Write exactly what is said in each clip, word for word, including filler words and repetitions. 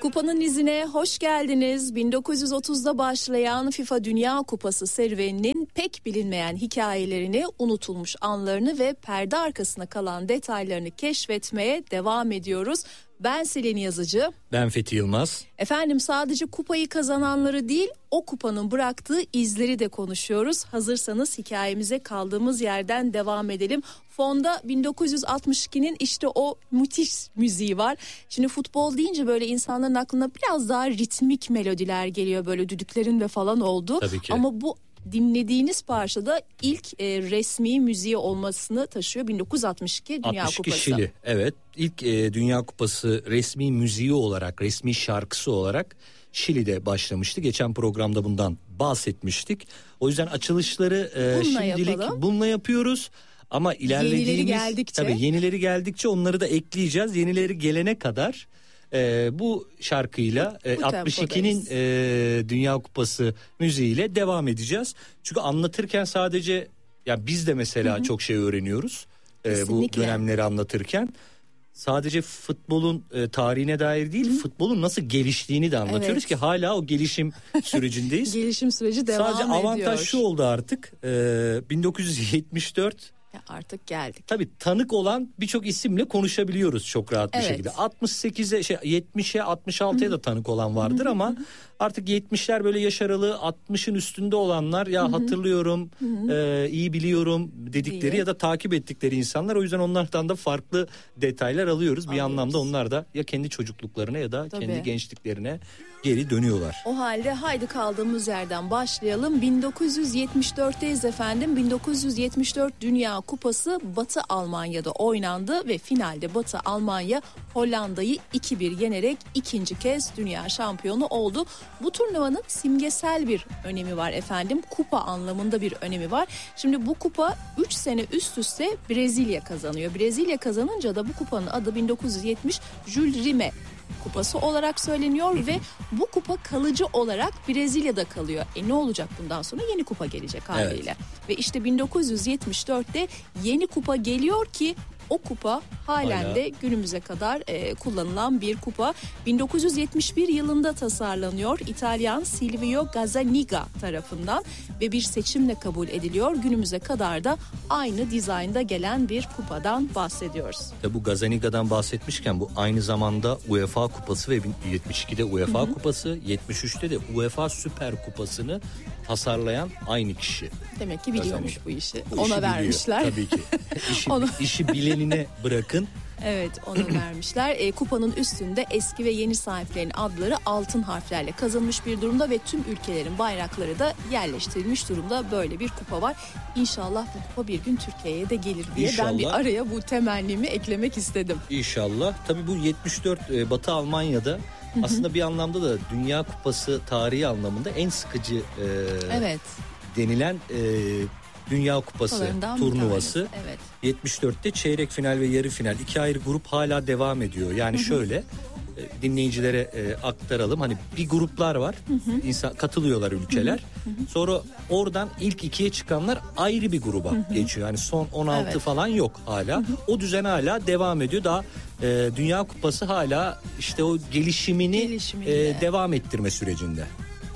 Kupanın izine hoş geldiniz. bin dokuz yüz otuzda başlayan FIFA Dünya Kupası serüveninin pek bilinmeyen hikayelerini, unutulmuş anlarını ve perde arkasına kalan detaylarını keşfetmeye devam ediyoruz. Ben Selin Yazıcı. Ben Fethi Yılmaz. Efendim sadece kupayı kazananları değil, o kupanın bıraktığı izleri de konuşuyoruz. Hazırsanız hikayemize kaldığımız yerden devam edelim. Fonda bin dokuz yüz altmış ikinin işte o müthiş müziği var. Şimdi futbol deyince böyle insanların aklına biraz daha ritmik melodiler geliyor. Böyle düdüklerin ve falan oldu. Tabii ki. Ama bu dinlediğiniz parçada ilk e, resmi müziği olmasını taşıyor. bin dokuz yüz altmış iki Dünya altmış iki Kupası. Şili, evet. İlk e, Dünya Kupası resmi müziği olarak, resmi şarkısı olarak Şili'de başlamıştı. Geçen programda bundan bahsetmiştik. O yüzden açılışları e, Bununla şimdilik yapalım. bununla yapıyoruz. Ama ilerlediğimiz Yenileri geldikçe. tabii yenileri geldikçe onları da ekleyeceğiz. Yenileri gelene kadar e, bu şarkıyla e, Bu altmış ikinin e, Dünya Kupası müziğiyle devam edeceğiz. Çünkü anlatırken sadece ya biz de mesela hı hı. çok şey öğreniyoruz. E, bu dönemleri anlatırken. Sadece futbolun e, tarihine dair değil, hı. futbolun nasıl geliştiğini de anlatıyoruz evet. ki hala o gelişim sürecindeyiz. Gelişim süreci devam Sadece ediyor. Sadece avantaj şu oldu artık. E, bin dokuz yüz yetmiş dört ya artık geldik. Tabii tanık olan birçok isimle konuşabiliyoruz çok rahat bir evet. şekilde. altmış sekize, şey yetmişe, altmış altıya da tanık olan vardır ama artık yetmişler böyle yaş aralığı altmışın üstünde olanlar ya hatırlıyorum, e, iyi biliyorum dedikleri Değil. ya da takip ettikleri insanlar. O yüzden onlardan da farklı detaylar alıyoruz. Bir alıyoruz. Anlamda onlar da ya kendi çocukluklarına ya da Tabii. kendi gençliklerine geri dönüyorlar. O halde haydi kaldığımız yerden başlayalım. bin dokuz yüz yetmiş dörtteyiz efendim. bin dokuz yüz yetmiş dört Dünya Kupası Batı Almanya'da oynandı ve finalde Batı Almanya Hollanda'yı iki bir yenerek ikinci kez dünya şampiyonu oldu. Bu turnuvanın simgesel bir önemi var efendim. Kupa anlamında bir önemi var. Şimdi bu kupa üç sene üst üste Brezilya kazanıyor. Brezilya kazanınca da bu kupanın adı bin dokuz yüz yetmiş Jules Rimet Kupası olarak söyleniyor ve bu kupa kalıcı olarak Brezilya'da kalıyor. E ne olacak bundan sonra? Yeni kupa gelecek haliyle. Evet. Ve işte bin dokuz yüz yetmiş dörtte yeni kupa geliyor ki o kupa halen Hala. de günümüze kadar e, kullanılan bir kupa. bin dokuz yüz yetmiş bir yılında tasarlanıyor İtalyan Silvio Gazzaniga tarafından ve bir seçimle kabul ediliyor. Günümüze kadar da aynı dizaynda gelen bir kupadan bahsediyoruz. Tabi bu Gazzaniga'dan bahsetmişken bu aynı zamanda UEFA Kupası ve yetmiş ikide UEFA Hı-hı. Kupası, yetmiş üçte de UEFA Süper Kupası'nı tasarlayan aynı kişi. Demek ki biliyormuş Gazzaniga. bu işi. Bu Ona işi vermişler. Biliyor, tabii ki. İşi, Onu... işi bilenine bırakın. Evet, onu vermişler. E, kupanın üstünde eski ve yeni sahiplerin adları altın harflerle kazınmış bir durumda ve tüm ülkelerin bayrakları da yerleştirilmiş durumda. Böyle bir kupa var. İnşallah bu kupa bir gün Türkiye'ye de gelir diye İnşallah. ben bir araya bu temennimi eklemek istedim. İnşallah. Tabii bu yetmiş dört e, Batı Almanya'da aslında bir anlamda da Dünya Kupası tarihi anlamında en sıkıcı e, evet. denilen e, Dünya Kupası turnuvası. Evet. yetmiş dörtte çeyrek final ve yarı final iki ayrı grup hala devam ediyor. Yani şöyle dinleyicilere e, aktaralım. Hani bir gruplar var. İnsan katılıyorlar ülkeler. Sonra oradan ilk ikiye çıkanlar ayrı bir gruba geçiyor. Yani son on altı evet. falan yok hala. O düzen hala devam ediyor. Daha e, Dünya Kupası hala işte o gelişimini e, devam ettirme sürecinde.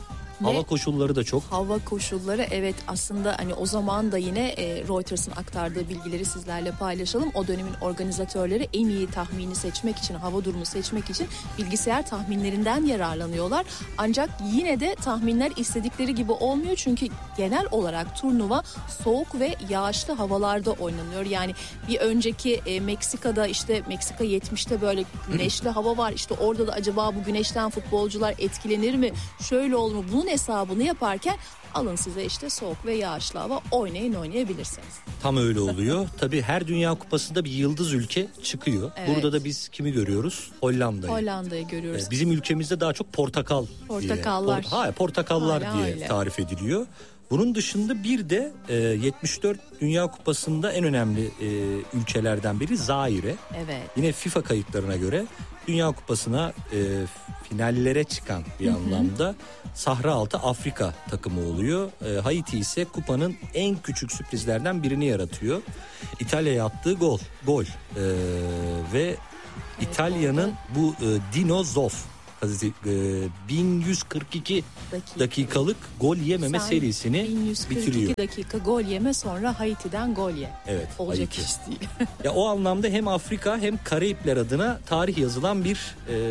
Ve hava koşulları da çok. Hava koşulları evet aslında hani o zaman da yine e, Reuters'ın aktardığı bilgileri sizlerle paylaşalım. O dönemin organizatörleri en iyi tahmini seçmek için, hava durumu seçmek için bilgisayar tahminlerinden yararlanıyorlar. Ancak yine de tahminler istedikleri gibi olmuyor çünkü genel olarak turnuva soğuk ve yağışlı havalarda oynanıyor. Yani bir önceki e, Meksika'da işte Meksika yetmişte böyle güneşli hava var. İşte orada da acaba bu güneşten futbolcular etkilenir mi? Şöyle olur mu? Bunun hesabını yaparken alın size işte soğuk ve yağışlı hava, oynayın oynayabilirsiniz. Tam öyle oluyor. Tabii her Dünya Kupası'nda bir yıldız ülke çıkıyor. Evet. Burada da biz kimi görüyoruz? Hollanda'yı. Hollanda'yı görüyoruz. Ee, bizim ülkemizde daha çok portakal Portakallar. diye. Por- hayır, portakallar Hala diye öyle. tarif ediliyor. Bunun dışında bir de e, yetmiş dört Dünya Kupası'nda en önemli e, ülkelerden biri Zaire. Evet. Yine FIFA kayıtlarına göre Dünya Kupası'na e, finallere çıkan bir anlamda Sahra Altı Afrika takımı oluyor. E, Haiti ise kupanın en küçük sürprizlerden birini yaratıyor. İtalya'ya attığı gol. Gol. E, ve evet, İtalya'nın bu e, Dino Zoff bin yüz kırk iki Dakika. dakikalık gol yememe Sen serisini bin yüz kırk iki bitiriyor. dakika gol yeme, sonra Haiti'den gol ye. Evet. Olacak Haiti. iş değil. Ya o anlamda hem Afrika hem Karayipler adına tarih yazılan bir e,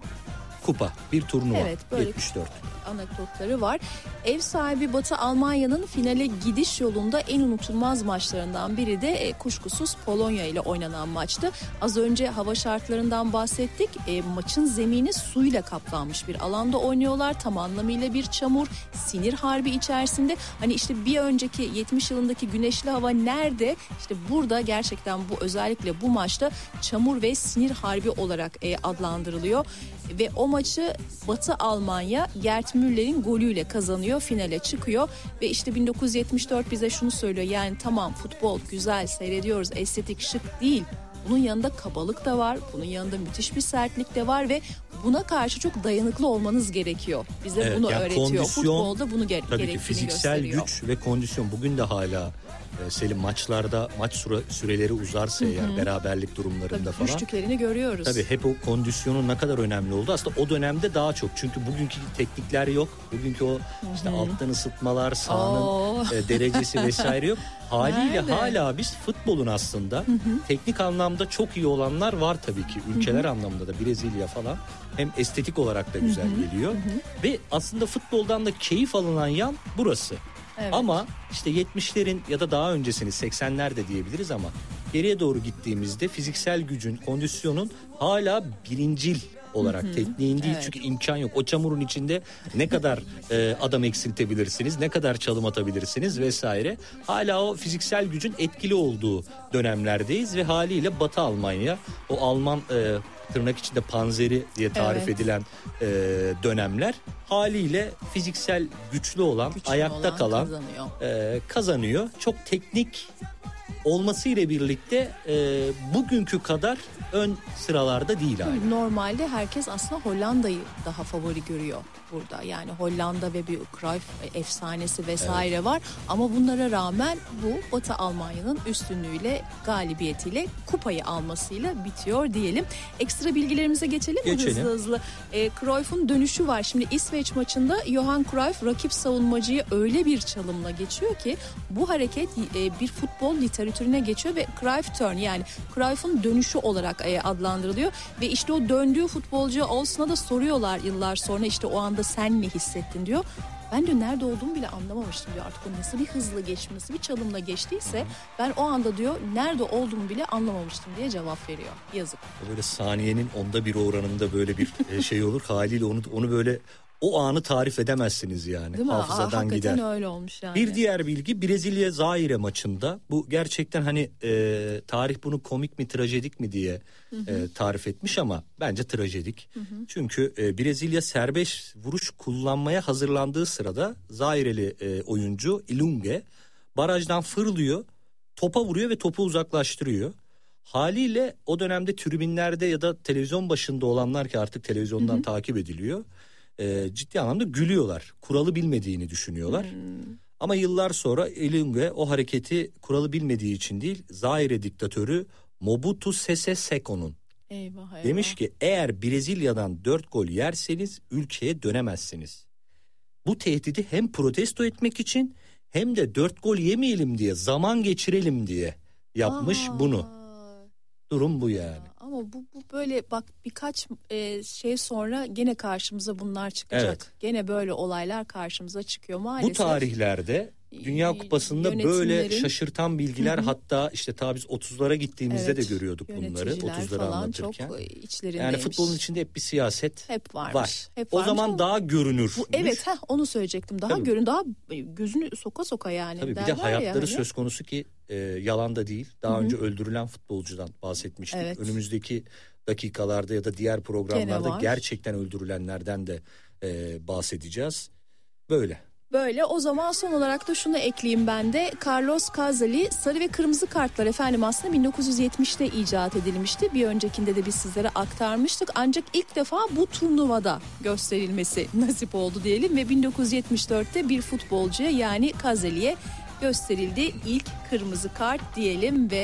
kupa, bir turnuva. Evet, böyle yetmiş dört. Anekdotları var. Ev sahibi Batı Almanya'nın finale gidiş yolunda en unutulmaz maçlarından biri de e, kuşkusuz Polonya ile oynanan maçtı. Az önce hava şartlarından bahsettik. E, maçın zemini suyla kaplanmış bir alanda oynuyorlar. Tam anlamıyla bir çamur, sinir harbi içerisinde. Hani işte bir önceki yetmiş yılındaki güneşli hava nerede? İşte burada gerçekten bu, özellikle bu maçta çamur ve sinir harbi olarak e, adlandırılıyor. Ve o maçı Batı Almanya Gerd Müller'in golüyle kazanıyor, finale çıkıyor ve işte bin dokuz yüz yetmiş dört bize şunu söylüyor: yani tamam, futbol güzel, seyrediyoruz, estetik, şık değil. Bunun yanında kabalık da var, bunun yanında müthiş bir sertlik de var ve buna karşı çok dayanıklı olmanız gerekiyor. Bize Evet, bunu yani öğretiyor. kondisyon, Futbolda bunu ge- tabii gerektiğini ki fiziksel gösteriyor. güç ve kondisyon bugün de hala e, Selim, maçlarda maç süre, süreleri uzarsa eğer, beraberlik durumlarında Tabii falan. düştüklerini görüyoruz. Tabii hep o kondisyonun ne kadar önemli oldu. Aslında o dönemde daha çok. Çünkü bugünkü teknikler yok. Bugünkü o işte alttan ısıtmalar, sahanın Oo. e, derecesi vesaire yok. Haliyle Nerede? hala biz futbolun aslında teknik anlamda çok iyi olanlar var tabii ki. Ülkeler anlamında da Brezilya falan hem estetik olarak da güzel geliyor. Ve aslında futboldan da keyif alınan yan burası. Evet. Ama işte yetmişlerin ya da daha öncesini seksenlerde diyebiliriz ama geriye doğru gittiğimizde fiziksel gücün, kondisyonun hala birincil olarak, tekniğin değil, evet. çünkü imkan yok. O çamurun içinde ne kadar e, adam eksiltebilirsiniz, ne kadar çalım atabilirsiniz vesaire. Hala o fiziksel gücün etkili olduğu dönemlerdeyiz ve haliyle Batı Almanya, o Alman e, tırnak içinde panzeri diye tarif Evet. edilen e, dönemler haliyle fiziksel güçlü olan, Güçlü ayakta olan kalan kazanıyor. e, kazanıyor. Çok teknik olması ile birlikte e, bugünkü kadar ön sıralarda değil hala. Normalde herkes aslında Hollanda'yı daha favori görüyor burada. Yani Hollanda ve bir Cruyff efsanesi vesaire evet. var. Ama bunlara rağmen bu Batı Almanya'nın üstünlüğüyle, galibiyetiyle, kupayı almasıyla bitiyor diyelim. Ekstra bilgilerimize geçelim mi Geçelim. hızlı hızlı? E, Cruyff'un dönüşü var. Şimdi İsveç maçında Johan Cruyff rakip savunmacıyı öyle bir çalımla geçiyor ki bu hareket e, bir futbol literatürüne geçiyor ve Cruyff turn, yani Cruyff'un dönüşü olarak e, adlandırılıyor. Ve işte o döndüğü futbolcu Olsen'a da soruyorlar yıllar sonra, işte o anda sen ne hissettin diyor. Ben diyor nerede olduğumu bile anlamamıştım diyor. Artık o nasıl bir hızla geçti, nasıl bir çalımla geçtiyse ben o anda diyor nerede olduğumu bile anlamamıştım diye cevap veriyor. Yazık. Böyle saniyenin onda bir oranında böyle bir şey olur. Haliyle onu onu böyle o anı tarif edemezsiniz yani. Değil mi? Hafızadan Aa, hakikaten gider. öyle olmuş yani. Bir diğer bilgi, Brezilya Zaire maçında, bu gerçekten hani e, tarih bunu komik mi trajedik mi diye e, tarif etmiş ama bence trajedik. Hı hı. Çünkü e, Brezilya serbest vuruş kullanmaya hazırlandığı sırada Zaireli e, oyuncu Ilunge barajdan fırlıyor, topa vuruyor ve topu uzaklaştırıyor. Haliyle o dönemde tribünlerde ya da televizyon başında olanlar, ki artık televizyondan hı hı. takip ediliyor, e, ciddi anlamda gülüyorlar. Kuralı bilmediğini düşünüyorlar. Hmm. Ama yıllar sonra Ilunge o hareketi kuralı bilmediği için değil, Zaire diktatörü Mobutu Sese Seko'nun eyvah, eyvah. demiş ki eğer Brezilya'dan dört gol yerseniz ülkeye dönemezsiniz. Bu tehdidi hem protesto etmek için hem de dört gol yemeyelim diye, zaman geçirelim diye yapmış Aa. bunu. Durum bu yani. Ama bu, bu böyle bak birkaç e, şey sonra gene karşımıza bunlar çıkacak. Evet. Gene böyle olaylar karşımıza çıkıyor maalesef. Bu tarihlerde Dünya Kupası'nda böyle şaşırtan bilgiler, hı hı. hatta işte ta biz otuzlara gittiğimizde evet, de görüyorduk bunları. otuzları anlatırken. Çok içlerindeymiş. Yani futbolun içinde hep bir siyaset hep varmış. Var. Hep o zaman ama daha görünür. Evet, heh, onu söyleyecektim. Daha görün, daha gözünü soka soka yani. Tabii bir de hayatları yani. Söz konusu ki e, yalan da değil. Daha hı hı. önce öldürülen futbolcudan bahsetmiştik. Evet. Önümüzdeki dakikalarda ya da diğer programlarda gerçekten öldürülenlerden de e, bahsedeceğiz. Böyle. Böyle, o zaman son olarak da şunu ekleyeyim ben de. Carlos Caselli, sarı ve kırmızı kartlar efendim aslında bin dokuz yüz yetmişte icat edilmişti. Bir öncekinde de biz sizlere aktarmıştık. Ancak ilk defa bu turnuvada gösterilmesi nasip oldu diyelim. Ve bin dokuz yüz yetmiş dörtte bir futbolcuya, yani Caselli'ye gösterildi ilk kırmızı kart diyelim ve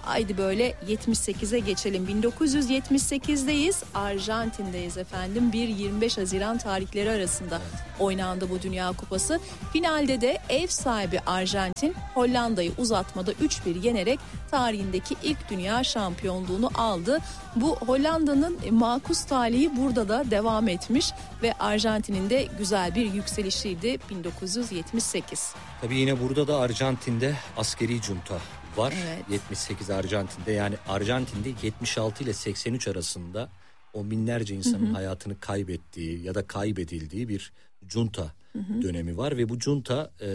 Haydi böyle yetmiş sekize geçelim. bin dokuz yüz yetmiş sekizdeyiz. Arjantin'deyiz efendim. bir yirmi beş Haziran tarihleri arasında oynandı bu Dünya Kupası. Finalde de ev sahibi Arjantin Hollanda'yı uzatmada üç bir yenerek tarihindeki ilk dünya şampiyonluğunu aldı. Bu Hollanda'nın makus talihi burada da devam etmiş ve Arjantin'in de güzel bir yükselişiydi bin dokuz yüz yetmiş sekiz. Tabii yine burada da Arjantin'de askeri junta var. Evet. yetmiş sekiz Arjantin'de, yani Arjantin'de yetmiş altı ile seksen üç arasında on binlerce insanın hı hı. hayatını kaybettiği ya da kaybedildiği bir junta hı hı. dönemi var ve bu junta e,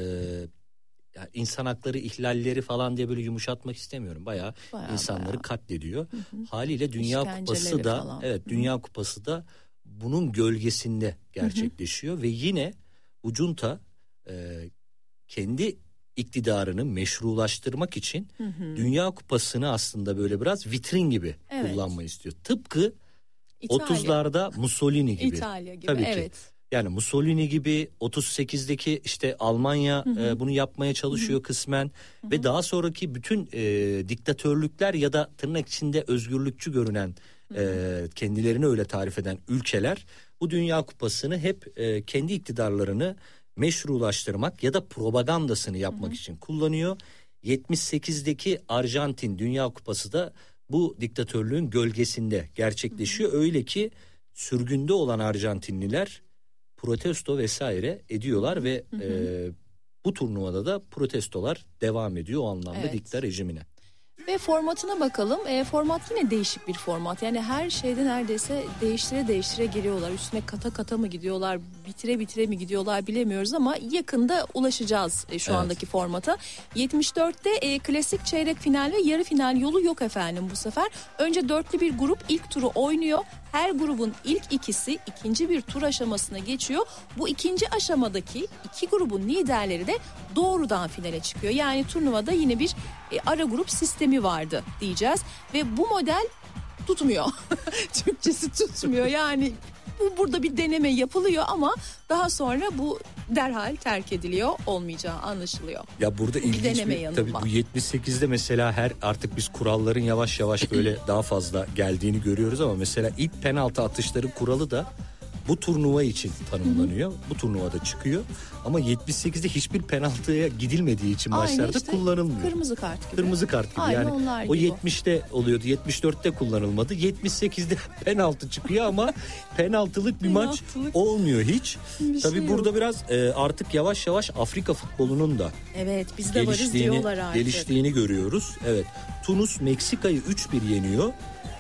yani insan hakları ihlalleri falan diye böyle yumuşatmak istemiyorum. Bayağı, bayağı insanları bayağı katlediyor. Hı hı. Haliyle Dünya Kupası da falan. evet Dünya hı. Kupası da bunun gölgesinde gerçekleşiyor hı hı. ve yine bu junta e, kendi iktidarını meşrulaştırmak için hı hı. Dünya Kupası'nı aslında böyle biraz vitrin gibi evet. kullanmayı istiyor. Tıpkı İtalya. otuzlarda Mussolini gibi. İtalya gibi. Tabii evet. ki. Yani Mussolini gibi otuz sekizdeki işte Almanya hı hı. E, bunu yapmaya çalışıyor hı hı. kısmen hı hı. ve daha sonraki bütün e, diktatörlükler ya da tırnak içinde özgürlükçü görünen hı hı. E, kendilerini öyle tarif eden ülkeler bu Dünya Kupası'nı hep e, kendi iktidarlarını meşrulaştırmak ya da propagandasını yapmak hı hı. için kullanıyor. yetmiş sekizdeki Arjantin Dünya Kupası da bu diktatörlüğün gölgesinde gerçekleşiyor. Hı hı. Öyle ki sürgünde olan Arjantinliler protesto vesaire ediyorlar ve hı hı. E, bu turnuvada da protestolar devam ediyor o anlamda evet. dikta rejimine. Ve formatına bakalım. E, format yine değişik bir format. Yani her şeyde neredeyse değiştire değiştire geliyorlar. Üstüne kata kata mı gidiyorlar, bitire bitire mi gidiyorlar bilemiyoruz ama yakında ulaşacağız e, şu evet. andaki formata. yetmiş dörtte e, klasik çeyrek final ve yarı final yolu yok efendim bu sefer. Önce dörtlü bir grup ilk turu oynuyor. Her grubun ilk ikisi ikinci bir tur aşamasına geçiyor. Bu ikinci aşamadaki iki grubun liderleri de doğrudan finale çıkıyor. Yani turnuvada yine bir e, ara grup sistemi vardı diyeceğiz. Ve bu model tutmuyor. Türkçesi tutmuyor. Yani bu burada bir deneme yapılıyor ama daha sonra bu derhal terk ediliyor, olmayacağı anlaşılıyor. Ya burada ilginç bir, tabii bu yetmiş sekizde mesela her artık biz kuralların yavaş yavaş böyle daha fazla geldiğini görüyoruz ama mesela ilk penaltı atışları kuralı da bu turnuva için tanımlanıyor. Hı hı. Bu turnuvada çıkıyor. Ama yetmiş sekizde hiçbir penaltıya gidilmediği için Aynı maçlarda işte kullanılmıyor. Kırmızı kart gibi. Kırmızı kart gibi. Aynı yani o yetmişte oluyordu. yetmiş dörtte kullanılmadı. yetmiş sekizde penaltı çıkıyor ama penaltılık bir maç olmuyor hiç. Bir Tabii şey burada yok. Biraz e, artık yavaş yavaş Afrika futbolunun da evet, biz de varız diyorlar artık. Geliştiğini görüyoruz. Evet. Tunus Meksika'yı üç bir yeniyor.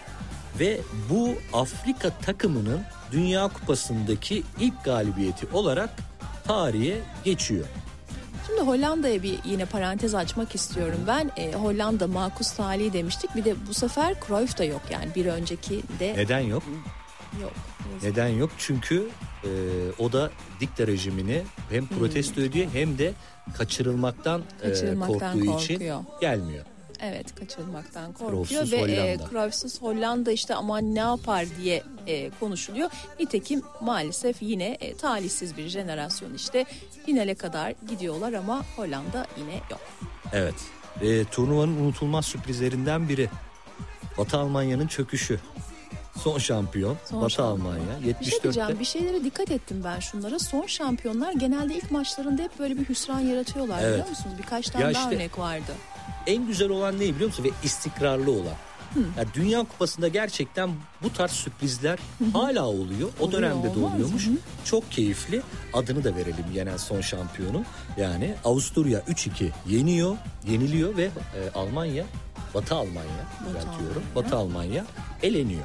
Ve bu Afrika takımının Dünya Kupası'ndaki ilk galibiyeti olarak tarihe geçiyor. Şimdi Hollanda'ya bir yine parantez açmak istiyorum ben. E, Hollanda makus talihi demiştik. Bir de bu sefer Cruyff da yok yani bir önceki de. Neden yok? Yok. Neden yok? Çünkü e, o da dikta rejimini hem protesto hmm. ediyor hem de kaçırılmaktan, kaçırılmaktan e, korktuğu korkuyor. için gelmiyor. Evet, kaçırılmaktan korkuyor Cruyff'suz ve Hollanda. e, Cruyff'suz Hollanda işte aman ne yapar diye e, konuşuluyor. Nitekim maalesef yine e, talihsiz bir jenerasyon işte finale kadar gidiyorlar ama Hollanda yine yok. Evet, e, turnuvanın unutulmaz sürprizlerinden biri Batı Almanya'nın çöküşü. Son şampiyon Son Batı şampiyon. Almanya yetmiş dörtte. Bir şey diyeceğim, bir şeylere dikkat ettim ben şunlara. Son şampiyonlar genelde ilk maçlarında hep böyle bir hüsran yaratıyorlar evet. biliyor musunuz? Birkaç tane ya daha işte, örnek vardı. En güzel olan ne biliyor musun? Ve istikrarlı olan. Yani Dünya Kupası'nda gerçekten bu tarz sürprizler Hı-hı. hala oluyor. O oluyor, dönemde de oluyormuş. Hı-hı. Çok keyifli. Adını da verelim yenen son şampiyonu. Yani Avusturya üç iki yeniyor, yeniliyor ve e, Almanya, Batı Almanya, düzeltiyorum. Batı Almanya eleniyor.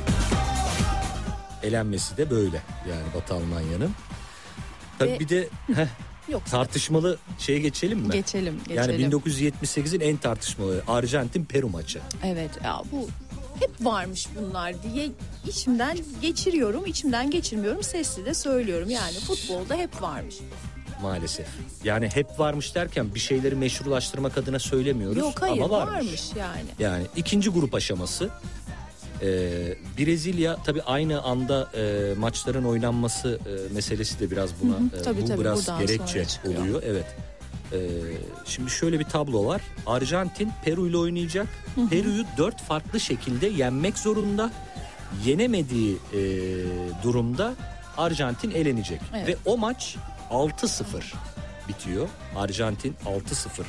Elenmesi de böyle yani Batı Almanya'nın. Tabii ve... bir de heh, Yok, tartışmalı şeye geçelim mi? Geçelim, geçelim. Yani bin dokuz yüz yetmiş sekizin en tartışmalı Arjantin Peru maçı. Evet ya, bu hep varmış bunlar diye içimden geçiriyorum, içimden geçirmiyorum, sesli de söylüyorum. Yani futbolda hep varmış. Maalesef. Yani hep varmış derken bir şeyleri meşrulaştırmak adına söylemiyoruz. Yok hayır, ama varmış. varmış yani. Yani ikinci grup aşaması. Ee, Brezilya tabii aynı anda e, maçların oynanması e, meselesi de biraz buna hı hı, tabii, e, bu tabii, biraz gerekçe oluyor. Evet. Ee, şimdi şöyle bir tablo var. Arjantin Peru ile oynayacak. Hı hı. Peru'yu dört farklı şekilde yenmek zorunda. Yenemediği e, durumda Arjantin elenecek. Evet. Ve o maç altı sıfır bitiyor. Arjantin altı sıfır